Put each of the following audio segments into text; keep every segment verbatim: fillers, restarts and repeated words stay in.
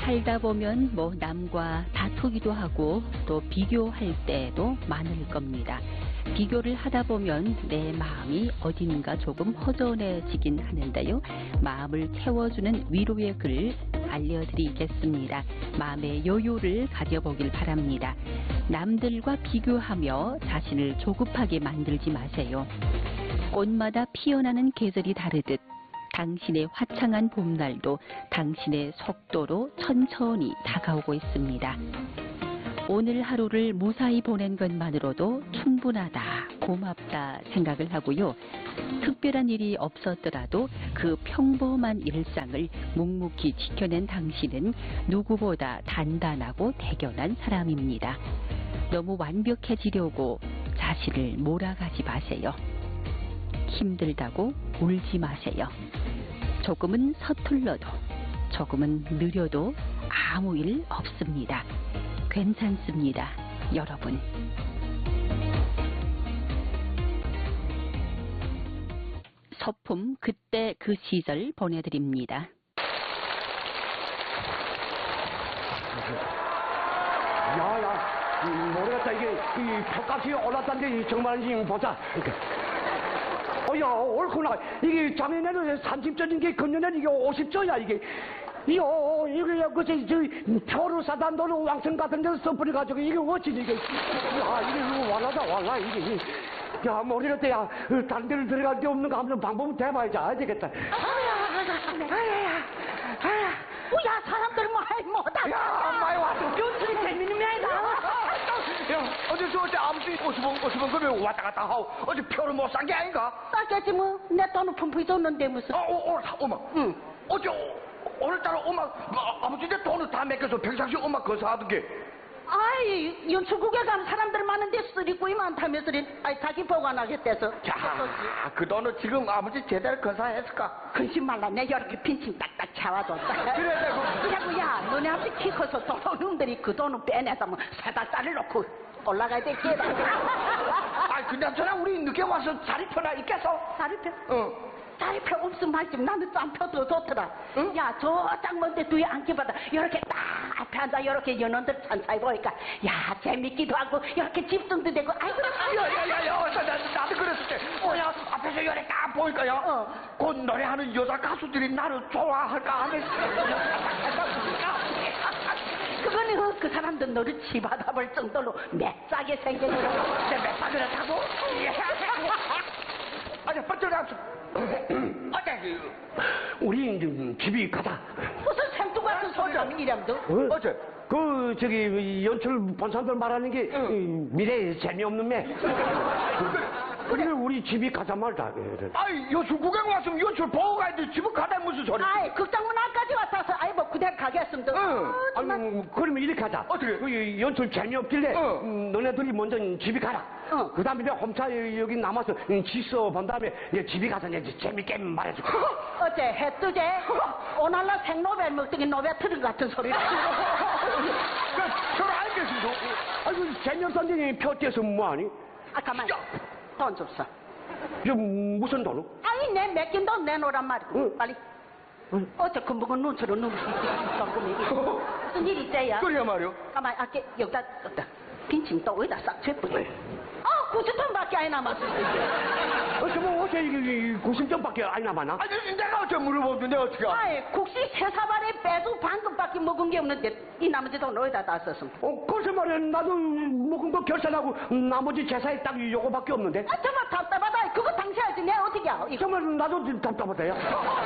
살다 보면 뭐 남과 다투기도 하고 또 비교할 때도 많을 겁니다. 비교를 하다 보면 내 마음이 어딘가 조금 허전해지긴 하는데요. 마음을 채워주는 위로의 글 알려드리겠습니다. 마음의 여유를 가져보길 바랍니다. 남들과 비교하며 자신을 조급하게 만들지 마세요. 꽃마다 피어나는 계절이 다르듯 당신의 화창한 봄날도 당신의 속도로 천천히 다가오고 있습니다. 오늘 하루를 무사히 보낸 것만으로도 충분하다, 고맙다 생각을 하고요. 특별한 일이 없었더라도 그 평범한 일상을 묵묵히 지켜낸 당신은 누구보다 단단하고 대견한 사람입니다. 너무 완벽해지려고 자신을 몰아가지 마세요. 힘들다고 울지 마세요. 조금은 서툴러도 조금은 느려도 아무 일 없습니다. 괜찮습니다, 여러분. 소품 그때 그 시절 보내드립니다. 야야, 모르겠다. 이게 이 표값이 올랐다는데 정말인지 보자. 어야, 옳구나. 이게 작년에는 삼십 전인 게 금년에는 이게 오십 전이야 이게. 이거 이게 그저 저 표를 사다 놓는 왕성 같은 데서 써버려가지고 이게 어찌 이게. 야, 이게 완하다 완하 이게. 야, 모르겠다. 야, 다른 데를 들어갈 데 없는 거 하면 방법은 대봐야지 안 되겠다. 아야, 아야, 아야. 야, 사람들 많이 못다. 야, 많이 왔어. 연출이 재밌는 면이다. 야, 어제 저 어제 아무튼 오십 원, 오십 원 그러면 왔다 갔다 하고 어제 표를 못 산 게 아닌가? 쌌겠지 뭐. 내 돈은 펌프이 줬는데 무슨. 어, 어, 어, 어머. 응. 어제 오늘따라 엄마 아버지 내 돈을 다 맡겨서 평상시 엄마 거서 하던 게. 아이, 연출국에 가면 사람들 많은데 쓰리고이 많다면서 아이 자기 보관하겠대서. 자, 그 돈을 지금 아버지 제대로 건사했을까? 근심 말라. 내 이렇게 빈침 딱딱 채워줬다. 그래, 내가. 그래고 야, 너네 아버지 키 커서 놈들이 그 돈을 빼내서 뭐 사다 쌀을 놓고 올라가야 되겠다. 아이, 근데 저랑 우리 늦게 와서 자리표나 있겠어? 자리표? 응. 자리표 없으면 말지. 나는 짠표 더 좋더라. 응? 야, 저 딱 먼데 뒤에 앉기보다 이렇게 딱 앞에 앉아 이렇게 연원들 찬사이 보니까 야, 재밌기도 하고 이렇게 집중도 되고 아이고. 야야야야, 나도 그랬을 때 뭐야 앞에서 이렇게 딱 보니까 야, 어. 곧 노래하는 여자 가수들이 나를 좋아할까 하면서. 그거는 그, 그 사람들 너를 치받아볼 정도로 매싸게 생겨서 내 매사기를 타고. 아니, 빨리 앞서. 어제 우리 이제 집이 가자. 무슨 생뚱같은 소리 하면 이람도. 어? 어제 그 저기 연출 본사들 말하는 게 응. 이, 미래에 재미없는 매. 그래 우리 집이 가자 말자. 아이, 요출 구경 왔으면 요출 보고 가야 돼. 집을 가다 무슨 소리? 아이, 극장문 앞까지 왔어서 아이 뭐 그대로 가겠습니다. 응. 어, 아니, 뭐, 그러면 이렇게 하자. 어떻게? 그 연출 재미없길래 어. 음, 너네들이 먼저 집이 가라. 어. 그 다음에 내가 홈차 여기 남아서 음, 지써 본 다음에 이제 집이 가서 이제 재밌게 말해줄게. 어째 해 뜨제? 오날라 생노벨 먹더니 노벨 틀은 같은 소리를. 저를 알겠습니다. 아이고, 재미없던데 표 떼서 뭐하니? 아, 가만. 돈 줬어. 좀 무슨 돈을? 아니, 내 맡긴 돈 내놓으란 말이고. 응. 빨리. 응. 어째 금붕은 눈처럼 눈이 썩고 무슨 일이 있어요? 그래야 말이요. 가만, 아까 여기다 떴다. 빈침 또 어디다 싹 쥐뿌려. 아, 구십 돈밖에 안 남았어. 어째 뭐 어째 이게 구십 점밖에 안 남았나? 아니, 내가 어째 물어보는데 내가 어떻게 알아? 아이, 국시 세 사발에 빼도 방금밖에 먹은 게 없는데 이 나머지 돈 어디다 다 썼음? 어, 글쎄 말이야. 나도 먹은 거 결산하고 나머지 재산이 딱 요거밖에 없는데. 아, 정말 답답하다. 그거 당시야지. 내가 어떻게 해? 이거. 정말 나도 좀 답답하다요.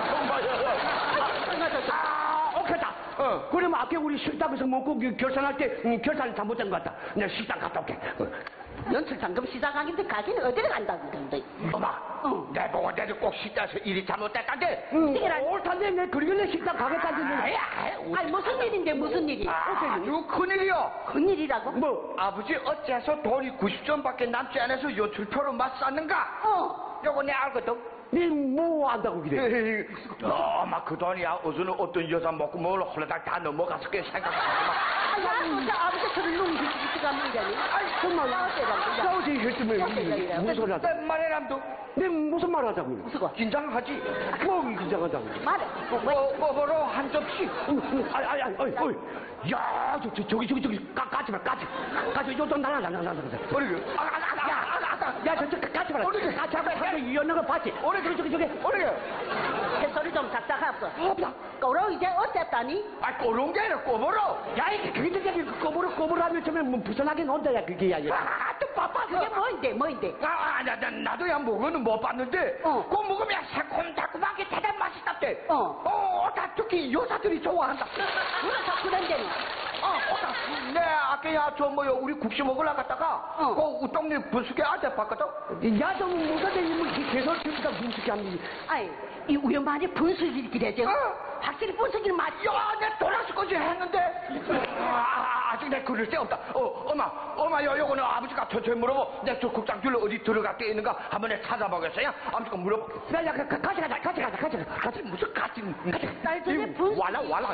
아, 오케이다. 어. 그러면 아까 우리 식당에서 먹고 그 결산할 때 음, 결산이 잘못된 것 같다. 내가 식당 갔다 올게. 어. 연출 잠금 시작하긴데 가기는 어디를 간다고 그런데. 엄마, 응. 내 보고 내도 꼭 식당에서 일이 잘못됐다는데. 응. 옳단데 내 그러길래 식당 가겠다는데. 아야, 아니 무슨 일인데 무슨 일이? 아, 이거 큰일이요. 큰일이라고? 뭐? 아버지 어째서 돈이 구십 점밖에 남지 않아서 요출표로 맞쌌는가? 어. 요거 내 알거든. 네뭐 안다고 그래? 아마 그 돈이야 어서는 어떤 여자 먹고 뭘 홀라당 다 넘어가서 꽤 생각하고 야, 어제 아버지 저를 놈이 지가 문제니? 아이 정말 나 어제 했으면 무슨 소리 하자? 내 말해람도 네 무슨 말 하자고요? 무슨 거? 긴장하지 뭐 긴장한다고? 말해. 뭐, 뭐, 뭐, 뭐로 한 접시 아이 아이 아이 아이 어이 야 저, 저, 저기 저기 저기 까, 까지 마 까지 까지 요좀 나나 나나 나나 어리게 야저 저 까지 마라 어리게 까지 마라 하고 이연는 거 봤지? 어리 저기 저기 저기 어리게 햇소리 좀 작작했어. 없다 꼬로 이제 어쨌다니? 아 꼬른 게 아니라 꼬부러 야 이게 그게 저기 꼬부러 꼬부러 하면 처음에 뭐 부산하긴 혼자야 그게 야 아또 바빠 그게 뭐인데, 뭐인데? 아, 나, 나, 나도 야 먹어는 못 봤는데 어. 그거 먹으면 새콤달콤하게 대단 맛있답대 어. 어, 다 특히 여자들이 좋아한다 그래서 그런데는. 어, 어, 내 아까 야저 뭐야 우리 국시 먹으러 갔다가 어. 그 우리 동네 분수계 앉아 봤거든 야좀 뭐가 되면 개설 피부가 눈치게 하는 아이, 이 우연만이 분수기를 기래죠? 어. 확실히 분수기는 맞지? 야, 내 돌아서 거지 했는데 아, 아직 내 그럴 데 없다 어, 엄마 엄마 요, 요거는 아버지가 천천히 물어보 내 저 국장줄로 어디 들어갈 게 있는가 한번 내 찾아보겠어요 아버지가 물어보 야야 같이 가자 같이 가자 같이 가자 같이 무슨 같이 같이 딸 전에 분수. 와라 와라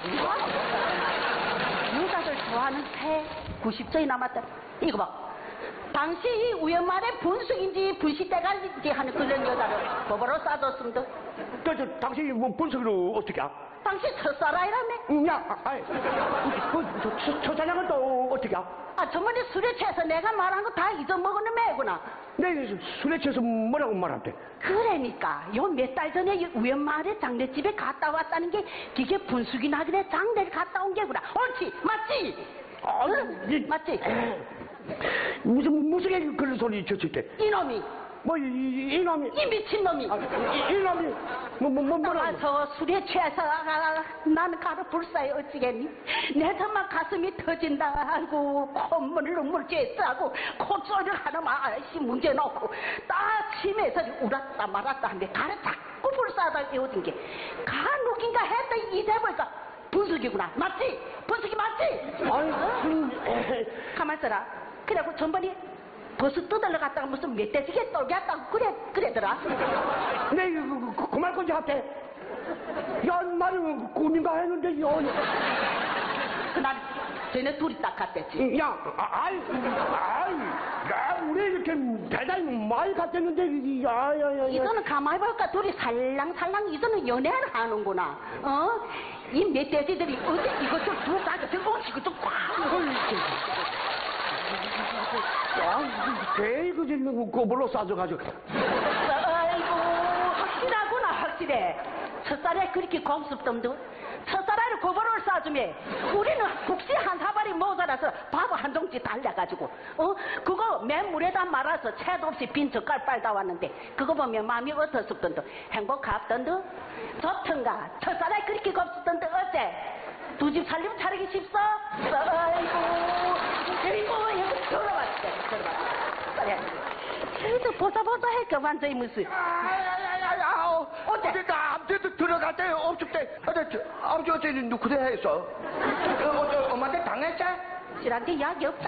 여자들 좋아하는 새 구십 점이 남았다. 이거 봐. 당시 이 우연만의 분숙인지 분식대갈인지 하는 그런 여자를 법으로 싸줬습니다. 저, 저, 당신이 뭐 분석으로 어떻게 하? 당시 첫사랑이라며? 음, 야, 아, 아이, 그, 저, 저, 저 사장은 또 어떻게 하? 아, 저번에 술에 취해서 내가 말한 거 다 잊어먹었는 매구나. 내 술에 취해서 뭐라고 말한대? 그러니까 요 몇 달 전에 이 우연마을에 장례집에 갔다 왔다는 게 그게 분숙이 나길래 장례를 갔다 온 게구나. 옳지? 맞지? 아, 응? 이- 맞지? 무슨, 무슨 게 그런 소리 쳤을 때? 이놈이, 뭐, 이, 이, 이놈이. 이 미친놈이. 아, 이, 이놈이. 뭐, 뭐, 뭐, 뭐라고? 나가서 술에 취해서 아, 나는 가로 불사에 어찌겠니? 내 정말 가슴이 터진다. 아이고 콧물 눈물 쬐싸고 콧소리를 하나만 아이씨 문제 놓고 딱 심해서 울었다 말았다 하는데 가로 자꾸 불사하다 깨어진 게 간혹인가 했더니 이제 보니까 분숙이구나. 맞지? 분숙이 맞지? 아이, 그, 에헤. 가만 있어라. 그래갖고 전번에 버스 뜯으러 갔다가 무슨 멧돼지게 떨겼다고 그래, 그래더라. 내, 그, 그, 그말 건지 할때. 야, 나는 꿈인가 했는데, 야. 그날 쟤네 둘이 딱 갔댔지. 야, 아, 아이, 아이, 야, 우리 이렇게 대단히 많이 갔댔는데, 야, 야, 야, 야. 이거는 가만히 볼까 둘이 살랑살랑 이거는 연애를 하는구나. 어? 이 멧돼지들이 어제 이것을 두 가지 들고 이것도 꽉. 야, 개 그지 꼬불로 싸줘가지고. 아이고 확실하구나 확실해. 첫살에 그렇게 공습dom도 첫살에 고보를 싸주면 우리는 국시 한 사발이 모자라서 밥 한 동지 달려가지고 어 그거 맨 물에다 말아서 채도 없이 빈 젓갈 빨다 왔는데 그거 보면 마음이 어떻습던도 행복합던도 좋던가 첫살에 그렇게 곱습던도 어째 두 집 살림 차리기 쉽소? 아이고 그리고 여기 들어왔어 들어왔어 그래 그래도 보자보자 할 거만 저희 무슨 아야야야야 어째? 어제 나 아무데도 들어갈 때 없을 때 어제 저, 아버지 어제 누구대 했어? 어, 어제 엄마한테 당했지? 실한테 약이 없다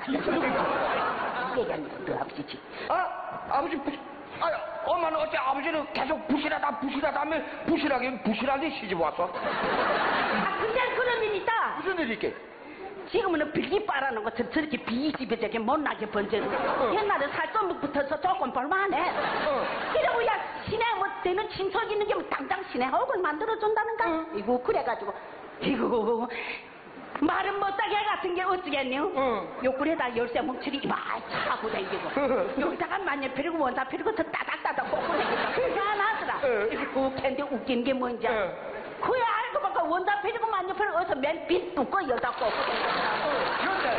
얘기하는 그 아버지지 아 아버지 부시 아 엄마는 어째 아버지는 계속 부실하다 부실하다 하며 부실하게 부실하게 시집 왔어? 아 근데 그런 일 있다 무슨 일이 있게? 지금은 빌기 빨아놓은 것처럼 저렇게 비집에 저렇게 못나게 번져도 옛날에 살좀 붙어서 조금 볼만해 그리고 야 시내 뭐 되는 친척 있는 게 뭐 당장 시내 얼굴 만들어준다는가 이거 그래가지고 이거 말은 못하게 같은 게 어찌겠니요? 응. 옆구리에다 열쇠 뭉치리 이마 차고 다니고 여기다가 만년 피리고 원자 피리고 더 따닥따닥 꽂고 다니고 희한하더라 응. 이거 웃긴데 웃긴 게 뭔지 알아? 응. 그야 알고 보니까 원자 피리고 만년 피리고 어디서 맨빈 뚜껑 열다 꽂고 다니고 그런데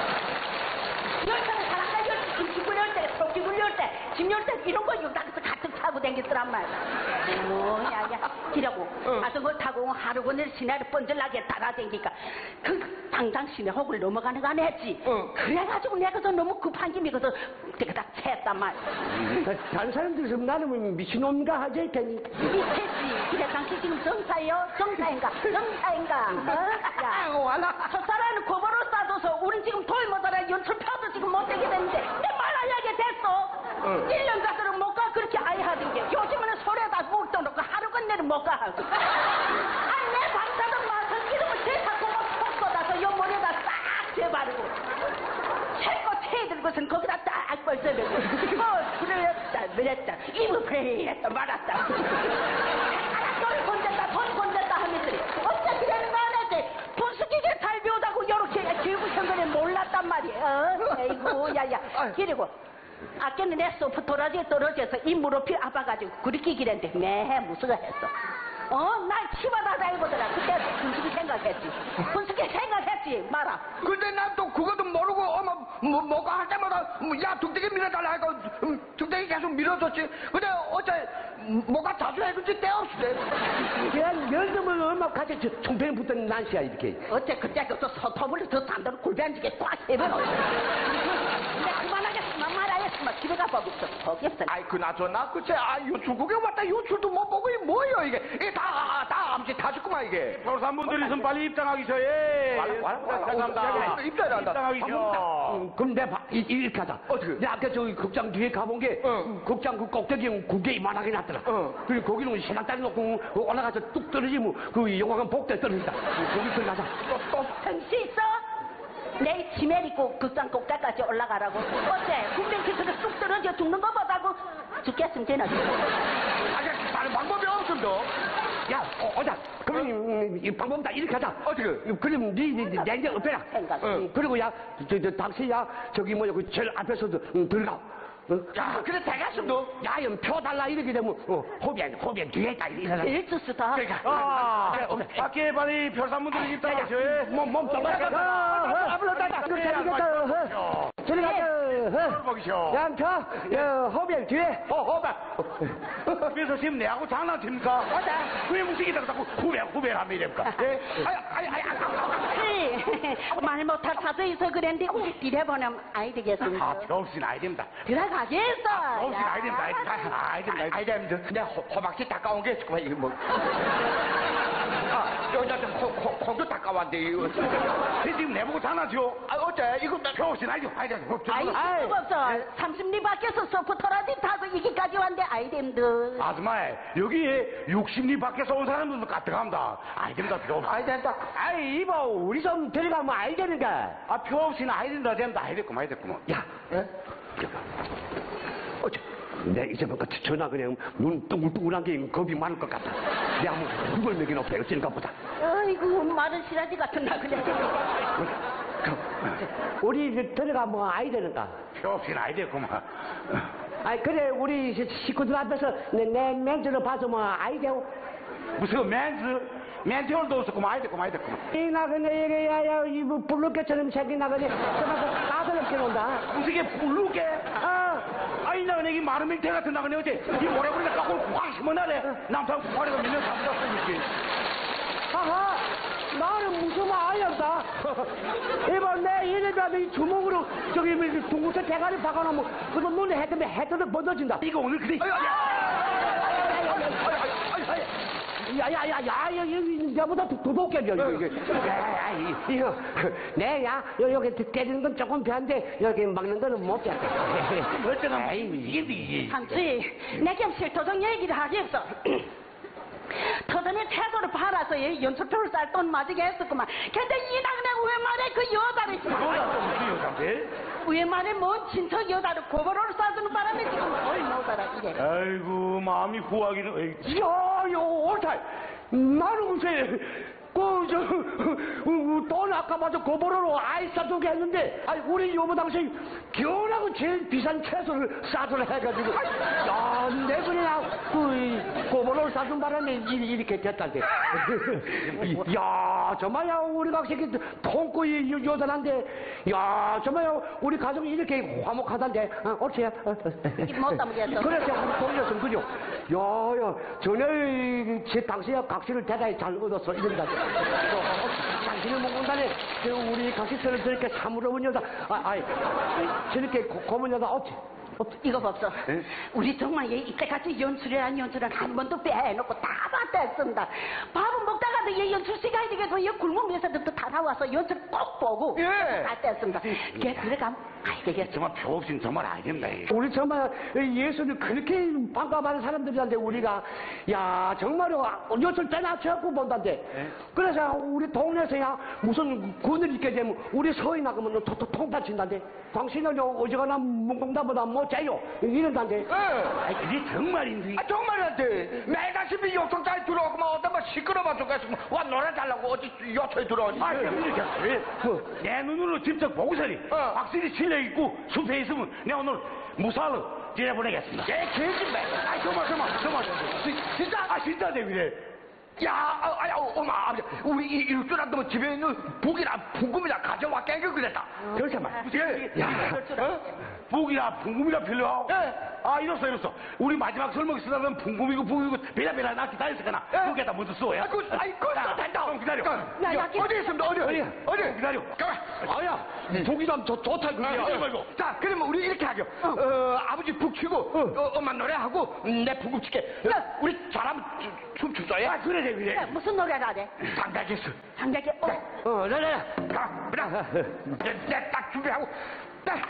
열쇠는 사람가 열쇠 김치 굴릴 때 토끼 굴릴 때집 열 때 이런 거 여기다가 가득 차고 다니더란 말이야 뭐야야 이라고 응. 가서 그걸 타고 하루 종일 시내를 번질나게 따라다니니까 그 당장 시내 혹을 넘어가는 거 안 했지 응. 그래가지고 내가 저 너무 급한 김에 그래서 그다 챘단 말이야 다른 사람들 좀 나는 미친놈인가 하지, 괜히. 미쳤지 그래 당신 지금 정사예요? 정사인가? 정사인가? 어? 야 와라 첫사랑은 고보로 싸줘서 우린 지금 돌 못하라 연출 펴도 지금 못되게 됐는데 내 말 안 하게 됐어 응. 일 년 가서는 못 가 그렇게 아이 하던 게 요즘은 소리에다 물 떠놓고 못 가. 아니, 내 방사능 마선 이름을 대사고 톡 쏟아서 요 머리에다 싹 재바르고. 새거 채 들고선 거기다 딱 벌써내고. 어, 그랬다, 그랬다. 입을 패했다, 말았다. 하나 돈 건졌다, 돈 건졌다 하면서리. 어째 그래는 거 안 했지? 분수기계 잘 배우다고 요렇게 교육생들이 몰랐단 말이야. 어? 에이구, 야야. 그리고. 아껴는 내 소프 도라지에 떨어져서 이 무릎이 아파가지고 그렇게 길었는데 매 무수가 했어. 어? 날 치마다 달고더라. 그때 분수기 생각했지. 분수기 생각했지. 말아. 근데 난 또 그것도 모르고 엄마 뭐, 뭐가 할 때마다 뭐, 야 둥대기 밀어달라 하니까 음, 둥대기 계속 밀어줬지. 근데 어째 뭐가 자주 해준지 때없이 돼. 그냥 연금을 얼마 같이 총평 붙던 난시야 이렇게. 어째 그때 그또 서터블리 더 단단히 골비 앉게 꽉 해버려. 근데 그만하겠으면 말하겠으면 집에 가 보겠어. 보겠어. 아이 그나저나 그치 아 유출국에 왔다 유출도 못 보고 이게 뭐예요 이게 이게 다다 암시 다 죽구만 이게. 별사분들이 좀 빨리 입장하기 전에 와라, 와라, 와라. 죄송합니다. 입장을 한다. 입장하기 전 음, 그럼 내가 봐, 이- 이렇게 하자. 어떻게? 내가 아까 저기 극장 뒤에 가본 게 어. 극장 그 꼭대기 국게 이만하게 놨더라. 어. 그리고 거기는 신랑딸이 놓고 그 올라가서 뚝 떨어지면 그 영화관 복도에 떨어진다. 거기 들어가자. 또, 또. 정신 있어? 내일 치멜 입고 극장 꼭대까지 올라가라고. 어째 군대 기술을 쑥 떨어져 죽는 것보다고 죽겠으면 되나? 아니 다른 방법이 없습니다. 야, 어, 어자. 그럼 음, 이 방법 다 이렇게 하자. 어떻게? 그럼 니, 니, 니, 내 이제 엎해라. 생각. 어, 그리고 야, 저, 저, 당신 야, 저기 뭐야, 그 제일 앞에서도 음, 들어가. 어? 야 그래 되겠습니다. 야, 연 펴달라 이렇게 되면 어, 호비엔, 호비엔 뒤에 있다 이러잖아. 일주스다. 그러니까. 아, 그래, 오케이. 밖에 빨리 별사분들이 입장하기 전에 몸, 몸, 좀 봐. 앞으로 따다. 그럼 잘 되겠다. 저리 가자. 보기쇼. 야, 펴. 야, 호비엔 뒤에. 어, 어봐. 그래서 지금 내하고 장난칩니까? 어다. 왜 무식이다고 자꾸 후배, 후배라며 이랍니까? 예? 아이, 아이, 아이, 아이. 말 못할 사정에서 그랬는데 이래 보면 아이 되겠습니다. 아, 없이 나야 됩니다. 들어가겠어. 없이 나야 됩니다. 아이 됩니다. 아이 됩니다. 아이 됩니다. 근데 호- 호박씨 닦아온 게 있구만 이거 뭐. 아 여자 좀 코, 코, 코도 닦아왔는데 이거. 쟤 지금 내보고 장난치오? 아 어째 이거 나. 표 없이 나야 돼. 아이 돼. 아이 아이. 수가 없어. 삼십 리 밖에서 소프트라디 타서 여기까지 왔는데 아이 됨들. 아줌마, 여기에 육십 리 밖에서 온 사람들도 가뜩합니다. 아이 됩니다. 표 없이. 아이 된다. 아이, 이봐. 우리 좀 데려가면 아이 되는가? 아, 표 없이는 아이 된다, 된다. 아이 됐구만, 아이 됐구만. 야, 어째, 내 이제부터 전화 그냥 눈 뚱글뚱글한 게 겁이 많을 것 같아. 내가 한번 그걸 먹이나 배웠으니까 보자. 아이고 마른 시라지 같은 나 그냥. 우리 이제 들어가면 아이 되는가? 표 없이는 아이 됐구만. 아이, 그래, 우리 식구들 앞에서 내, 내 멘트를 봐서 뭐 아이 되고. 무슨 멘트, 멘트홀도 없었구만, 아이 됐구만, 아이 됐구만. 이 나그네, 이게, 야, 야, 이 뭐, 블루켓처럼 생긴 나그네, 저마다 까다롭게 논다. 무슨 게 불루게? 아, 아이, 나그네, 이 마른 맹태 같은 나그네, 어제 이 모래불에 깎고 확 심어나래. 남편 화려가 몇명 잡았어, 이렇게. 하하, 나는 무슨 아이였다. 이번 내 이래도 이 주먹으로 저기 뭐 둥구서 대가리 박아놓으면 그거 눈에 해 뜨면 해 뜨면 번져진다. 이거 오늘 그래. 야야야야, 여기 내보다 도둑개냐 이거 이게. 야, 이거 내야 여기 때리는 건 조금 배한데 여기 막는 거는 못 배웠다. 어쩌나 이게 이게. 삼치 내게 실토성 얘기를 하겠어. 터전에 태도를 팔아서 연출표를 쌀 돈 맞이게 했었구만. 근데 이 당내 왜 말해 그 여자를 뭐야 또 무슨 여잔데? 왜 말해 뭔 친척 여자를 고버로를 싸주는 바람에 지금 어이 못 살아 이게. 아이고 마음이 후하기는. 에이. 야, 요 옳다. 나는 글쎄 그저 돈 아까마저 고보로로 아이 싸주게 했는데, 아니 우리 여보 당시 겨울하고 제일 비싼 채소를 싸주려 해가지고, 야, 내 그냥 그 고보로를 싸준 바람에 이- 이렇게 됐단데. 야, 정말야 우리 각색이 통꼬이 여전한데, 야, 정말야 우리 가정이 이렇게 화목하단데, 어, 옳지? 못 담겠어. 그래서 우리 동료선 그죠? 야, 야, 전에 제 당시에 각시를 대단히 잘 얻었어 이런다. 당신을 먹는다네. 우리 각시처럼 저렇게 사물없는 여자, 아, 아이, 저렇게 고, 고문 여자 없지? 없지? 이거 없어. 네? 우리 정말 얘 이때까지 연출이란 연출은 한 번도 빼놓고 다 봤댔습니다. 밥은 먹다가도 얘 연출 시간이 되겠어. 얘 굶으면서도 다 나와서 연출 꼭 보고 예. 다 뗐습니다. 걔 들어가면 가야 되겠어. 정말 표 없이는 정말 안 된다. 이게. 우리 정말 예수를 그렇게 반가워하는 사람들이란데 우리가 야 정말로 엿을 빼놨어갖고 본단데 그래서 우리 동네에서야 무슨 군을 있게 되면 우리 서희 나가면 통- 통다 친단데 당신은 어지간한 문공다보다 못해요 이런단데 아이, 그게 정말인지. 아 정말한테 매다시피 요청장에 들어오고 막 어떤 뭐 시끄러워 죽겠어 와 노래 달라고 어디 요청에 들어오지 아, 이렇게 왜? 뭐, 내 눈으로 직접 보고서니 어. 확실히 실력 있고 숲에 있으면 내가 오늘 무사로 지내보내겠습니다. 개 개지 매 아, 정말, 정말, 정말. 진짜 아, 진짜 내 미래. 야, 아, 아야, 엄마, 아버지, 우리 이 일주일 동안 집에 있는 북이나 풍금이나 가져와 깽겨 그랬다. 그렇게 말. 야, 어? 북이나 풍금이나 필요하고. 예. 아, 이렇소, 이렇소. 우리 마지막 설먹이 쓰다면 풍금이고 북이고 베라베라 낫기 다 있었거나. 예. 북에다 먼저 써야. 아, 그, 아이, 그거 된다. 좀 기다려. 야, 야, 어디 있습니다, 어디, 어디, 어디, 기다려. 가만. 아야 독이람 더 좋다 그게 아, 이거, 이거. 자, 그러면 우리 이렇게 하죠. 어, 아버지 북 치고, 어, 엄마 노래하고, 음, 내 북을 칠게. 야, 우리 잘하면 춤 춤춰야. 아, 그래, 내 미래. 야, 무슨 노래를 하래? 상대겠어. 상대게 어. 어 네네 가, 그래. 내딱 준비하고.